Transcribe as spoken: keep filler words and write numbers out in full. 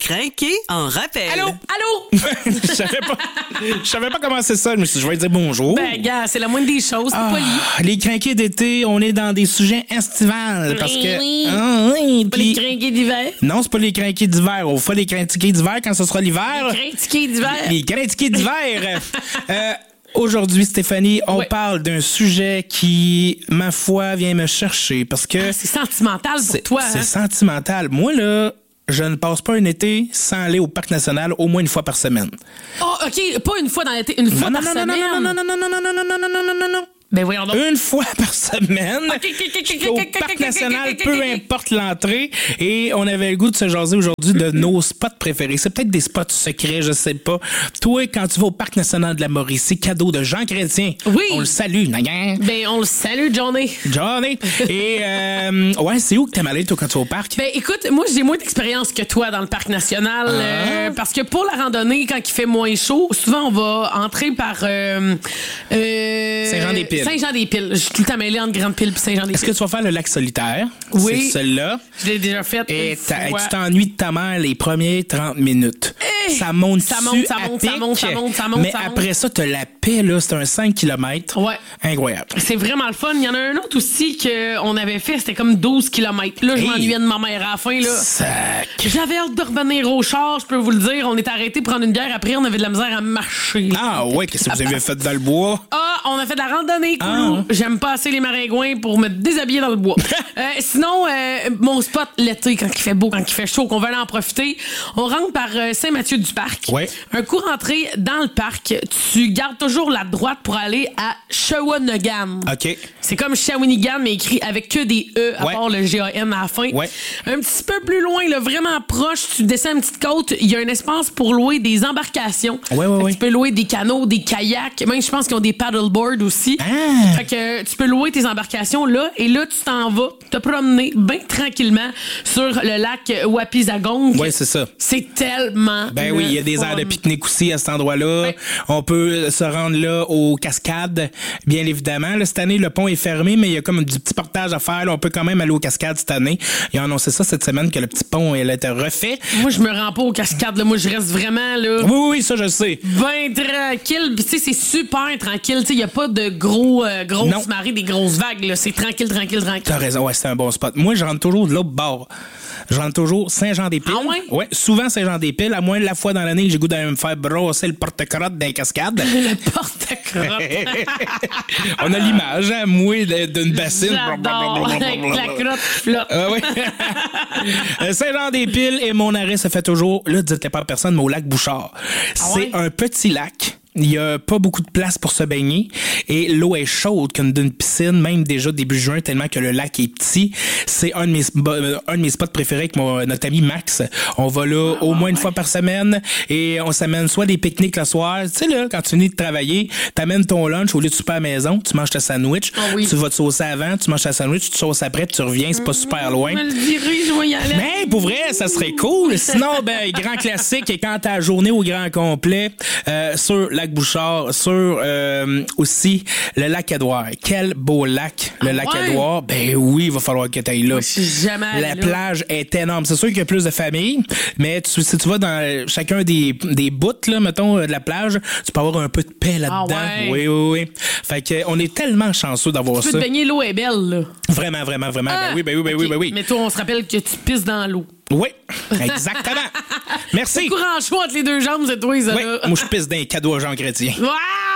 crinqué en rappel. Allô? Allô? Je savais pas. Je savais pas comment c'est ça. Je me suis dit, je vais dire bonjour. Ben, gars, c'est la moindre des choses. Ah, C'est poli. les crinqués d'été, on est dans des sujets estivales. Parce Oui, que. oui. Ah, oui, Pas puis- les crinqués d'hiver. Non, c'est pas les crinqués d'hiver. On fait les crinqués d'hiver quand ce sera l'hiver. Les crinqués d'hiver. Les crinqués d'hiver. euh, Aujourd'hui, Stéphanie, on Ouais. parle d'un sujet qui, ma foi, vient me chercher parce que C'est sentimental pour c'est toi. c'est Hein? sentimental. Moi, là, je ne passe pas un été sans aller au parc national au moins une fois par semaine. Oh, OK. Pas une fois dans l'été, une fois Non, par non, non, semaine. non, non, non, non, non, non, non, non, non, non, non, non, non, non. Ben, voyons donc. Une fois par semaine. Ok, ok, ok, ok, Au ok, ok, parc ok, national, ok, ok, peu ok. importe l'entrée. Et on avait le goût de se jaser aujourd'hui de nos spots préférés. C'est peut-être des spots secrets, je sais pas. Toi, quand tu vas au parc national de la Mauricie, cadeau de Jean Chrétien. Oui. On le salue, nagan. Ben, on le salue, Johnny. Johnny. Et, euh, ouais, c'est où que t'aimes aller, toi, quand tu vas au parc? Ben, écoute, moi, j'ai moins d'expérience que toi dans le parc national. Ah. euh, parce que pour la randonnée, quand il fait moins chaud, souvent, on va entrer par... Euh, euh, Saint-Jean-des-Piles. Saint-Jean-des-Piles. Je suis tout le temps mêlée entre Grande-Pile puis Est-ce que Saint-Jean-des-Piles. tu vas faire le lac solitaire? Oui. C'est celui-là. Je l'ai déjà fait. Et une t'as- fois. tu t'ennuies de ta mère les premiers trente minutes. Hey! Ça monte Ça dessus monte, ça à monte, ça pic. monte, ça monte, ça monte, Mais ça monte. après ça, t'as la paix, là. C'est un cinq kilomètres. Ouais. Incroyable. C'est vraiment le fun. Il y en a un autre aussi qu'on avait fait, c'était comme douze kilomètres. Là, je Hey! m'ennuyais de ma mère à la fin. Là. Sac. J'avais hâte de revenir au char, je peux vous le dire. On est arrêté prendre une bière. Après, on avait de la misère à marcher. Ah ouais, qu'est-ce que vous avez fait dans le bois? Ah, on a fait de la randonnée, coulou. Ah. J'aime pas assez les maringouins pour me déshabiller dans le bois. euh, sinon, euh, mon spot l'été, quand il fait beau, quand il fait chaud, qu'on va aller en profiter, on rentre par euh, Saint-Mathieu-du-Parc. Ouais. Un coup rentré dans le parc, tu gardes toujours la droite pour aller à Shawinigan. OK. C'est comme Shawinigan, mais écrit avec que des E, à Ouais. part le G A N à la fin. Ouais. Un petit peu plus loin, là, vraiment proche, tu descends une petite côte, il y a un espace pour louer des embarcations. Ouais, ouais, Fait que ouais. Tu peux louer des canots, des kayaks, même je pense qu'ils ont des paddleboards aussi. Ah. Fait que euh, tu peux louer tes embarcations là, et là, tu t'en vas te promener bien tranquillement sur le lac Wapizagon. Ouais, c'est ça. C'est tellement. Ben oui, il y a des le aires de fun. pique-nique aussi à cet endroit-là. Ouais. On peut se rendre là aux cascades, bien évidemment. Là, cette année, le pont est fermé, mais il y a comme du petit portage à faire. Là, on peut quand même aller aux cascades cette année. Ils ont annoncé ça cette semaine, que le petit pont il a été refait. Moi, je me rends pas aux cascades, là. Moi, je reste vraiment, là. Oui, oui, oui, ça, je sais. Ben tranquille, puis tu sais c'est super tranquille, tu sais il y a pas de gros euh, grosses Non. marées, des grosses vagues là, c'est tranquille tranquille tranquille. T'as raison, ouais, c'est un bon spot. Moi, je rentre toujours de l'autre bord. Je rentre toujours Saint-Jean-des-Piles. Ah ouais? Ouais, souvent Saint-Jean-des-Piles, à moins de la fois dans l'année que j'ai goût d'aller me faire brosser le porte-crotte d'un cascade. Le porte-crotte. On a l'image, hein, mouée de- d'une bassine. J'adore avec la crotte qui flotte. Ah oui. Euh, Saint-Jean-des-Piles et mon arrêt se fait toujours, là, dites pas à personne, mais au lac Bouchard. C'est ouais? un petit lac. Il y a pas beaucoup de place pour se baigner et l'eau est chaude comme d'une piscine, même déjà début juin, tellement que le lac est petit. C'est un de mes sp- euh, un de mes spots préférés avec mon, notre ami Max. On va là au moins une fois par semaine et on s'amène soit des pique-niques le soir. Tu sais là, quand tu finis de travailler, t'amènes ton lunch au lieu de souper à la maison, tu manges ta sandwich, Ah oui. tu vas te saucer avant, tu manges ta sandwich, tu te sauces après, puis tu reviens, c'est pas super loin. Je me le dirais, je vais y aller. Mais pour vrai, ça serait cool. Sinon, ben, grand classique, et quand t'as la journée au grand complet, euh, sur Lac Bouchard, sur euh, aussi le lac Édouard. Quel beau lac, le Ah lac ouais? Édouard. Ben oui, il va falloir que t'ailles là. Moi, je suis jamais allée La là. plage est énorme. C'est sûr qu'il y a plus de familles, mais tu, si tu vas dans chacun des, des bouts, là, mettons, euh, de la plage, tu peux avoir un peu de paix là-dedans. Ah ouais? Oui, oui, oui. Fait que, on est tellement chanceux d'avoir Tu peux ça. te baigner, l'eau est belle là. Vraiment, vraiment, vraiment. Ah, ben oui, ben oui, ben oui, ok. ben oui. Mais toi, on se rappelle que tu pisses dans l'eau. Oui, exactement. Merci. Courant chaud entre les deux jambes, c'est toi, ça Oui, là. moi je pisse d'un cadeau à Jean Chrétien. Wow!